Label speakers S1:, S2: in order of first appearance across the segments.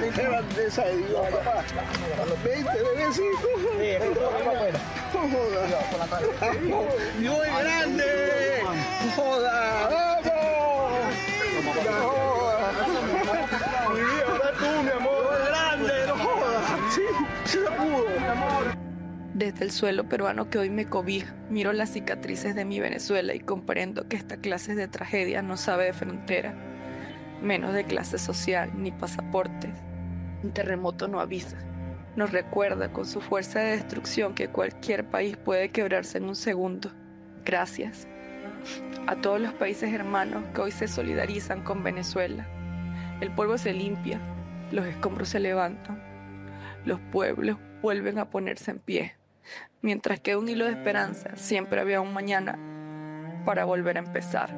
S1: Levanteza de Dios, papá. 20 bebecitos. No joda. Dios es grande. No joda. ¡Vamos! No joda. Mi vida, ahora tú, mi amor. Dios es grande. No joda. Sí, sí se pudo, mi amor.
S2: Desde el suelo peruano que hoy me cobija, miro las cicatrices de mi Venezuela y comprendo que esta clase de tragedia no sabe de frontera, menos de clase social ni pasaportes. Un terremoto no avisa, nos recuerda con su fuerza de destrucción que cualquier país puede quebrarse en un segundo. Gracias a todos los países hermanos que hoy se solidarizan con Venezuela. El polvo se limpia, los escombros se levantan, los pueblos vuelven a ponerse en pie. Mientras queda un hilo de esperanza, siempre había un mañana para volver a empezar.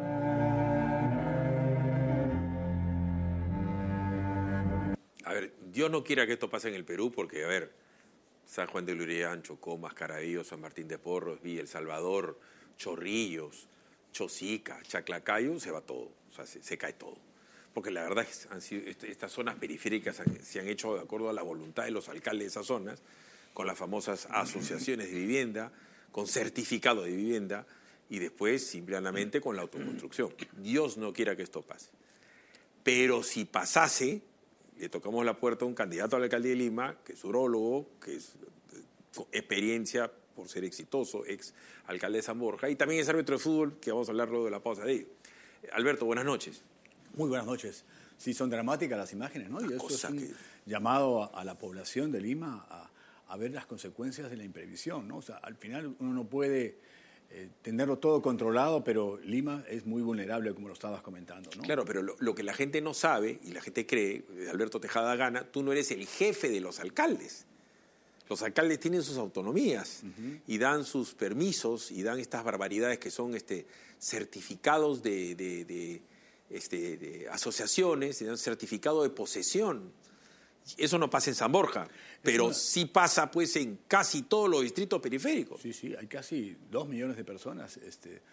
S3: A ver, Dios no quiera que esto pase en el Perú porque, a ver, San Juan de Lurián, Chocó, Mascaravío, San Martín de Porres, Villa El Salvador, Chorrillos, Chosica, Chaclacayo, se va todo, o sea, se cae todo. Porque la verdad es que estas zonas periféricas se han hecho de acuerdo a la voluntad de los alcaldes de esas zonas, con las famosas asociaciones de vivienda, con certificado de vivienda y después simplemente con la autoconstrucción. Dios no quiera que esto pase. Pero si pasase, le tocamos la puerta a un candidato a la alcaldía de Lima, que es urólogo, que es experiencia por ser exitoso, ex alcalde de San Borja, y también es árbitro de fútbol, que vamos a hablar luego de la pausa de ello. Alberto, buenas noches.
S4: Muy buenas noches. Sí, son dramáticas las imágenes, ¿no? Y eso es un llamado a la población de Lima a ver las consecuencias de la imprevisión, ¿no? O sea, al final uno no puede tenerlo todo controlado, pero Lima es muy vulnerable, como lo estabas comentando, ¿no?
S3: Claro, pero lo que la gente no sabe y la gente cree, Alberto Tejada Gana, tú no eres el jefe de los alcaldes. Los alcaldes tienen sus autonomías y dan sus permisos y dan estas barbaridades que son certificados de asociaciones, y dan certificado de posesión. Eso no pasa en San Borja, pero sí pasa pues en casi todos los distritos periféricos.
S4: Sí, hay casi 2 millones de personas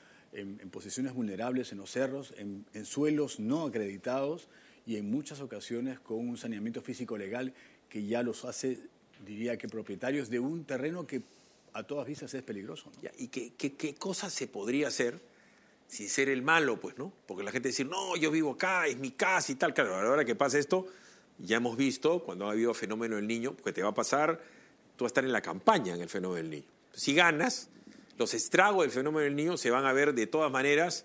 S4: en posiciones vulnerables en los cerros, en suelos no acreditados y en muchas ocasiones con un saneamiento físico legal que ya los hace, diría que propietarios de un terreno que a todas vistas es peligroso, ¿no?
S3: ¿Y qué cosa se podría hacer sin ser el malo, pues, ¿no? Porque la gente dice, no, yo vivo acá, es mi casa y tal. Claro, a la hora que pasa esto, ya hemos visto, cuando ha habido fenómeno del niño, porque te va a pasar, tú vas a estar en la campaña en el fenómeno del niño. Si ganas, los estragos del fenómeno del niño se van a ver de todas maneras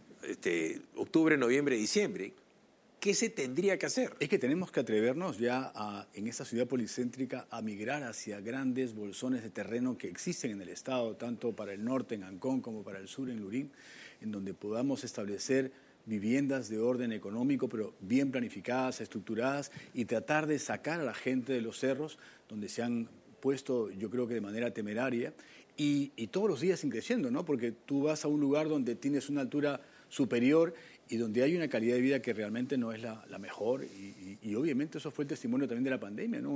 S3: octubre, noviembre, diciembre. ¿Qué se tendría que hacer?
S4: Es que tenemos que atrevernos ya en esta ciudad policéntrica a migrar hacia grandes bolsones de terreno que existen en el estado, tanto para el norte en Ancón como para el sur en Lurín, en donde podamos establecer viviendas de orden económico, pero bien planificadas, estructuradas, y tratar de sacar a la gente de los cerros, donde se han puesto, yo creo que de manera temeraria, y todos los días creciendo, ¿no? Porque tú vas a un lugar donde tienes una altura superior y donde hay una calidad de vida que realmente no es la mejor, y obviamente eso fue el testimonio también de la pandemia, ¿no?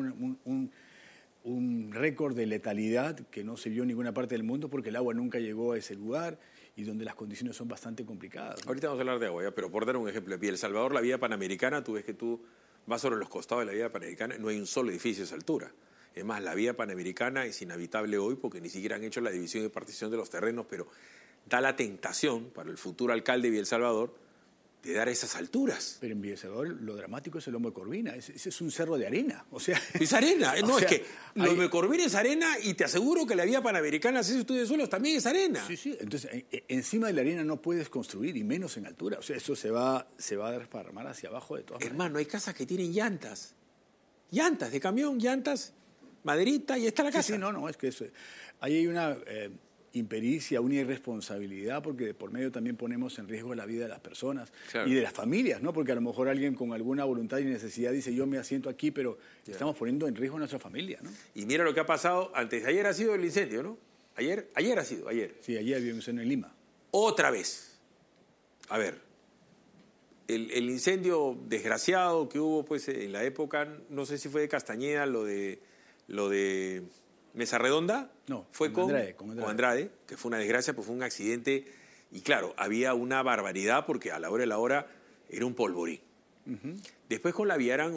S4: Un récord de letalidad que no se vio en ninguna parte del mundo porque el agua nunca llegó a ese lugar y donde las condiciones son bastante complicadas, ¿no?
S3: Ahorita vamos a hablar de agua, ¿ya? Pero por dar un ejemplo, en El Salvador, la vía Panamericana, tú ves que tú vas sobre los costados de la vía Panamericana, no hay un solo edificio a esa altura. Es más, la vía Panamericana es inhabitable hoy porque ni siquiera han hecho la división y partición de los terrenos, pero da la tentación para el futuro alcalde de El Salvador de dar esas alturas.
S4: Pero en Villa El Salvador lo dramático es el Lomo de Corvina, ese es un cerro de arena, o sea...
S3: Es arena, no, es que el Lomo de Corvina es arena y te aseguro que la vía Panamericana, si estudio de suelos, también es arena.
S4: Sí, entonces encima de la arena no puedes construir y menos en altura, o sea, eso se va a desparramar hacia abajo de todas maneras.
S3: Hermano, hay casas que tienen llantas de camión, llantas, maderita y está la casa.
S4: Sí, no, es que eso, ahí hay una... impericia, una irresponsabilidad, porque de por medio también ponemos en riesgo la vida de las personas, claro, y de las familias, ¿no? Porque a lo mejor alguien con alguna voluntad y necesidad dice, yo me asiento aquí, pero estamos poniendo en riesgo a nuestra familia, ¿no?
S3: Y mira lo que ha pasado, antes de ayer ha sido el incendio, ¿no? Ayer ha sido.
S4: Sí, ayer había un incendio en Lima.
S3: Otra vez. A ver, el incendio desgraciado que hubo pues en la época, no sé si fue de Castañeda, lo de Mesa Redonda,
S4: no,
S3: fue con Andrade, que fue una desgracia, pues fue un accidente, y claro, había una barbaridad porque a la hora de la hora era un polvorín. Después con la Villarán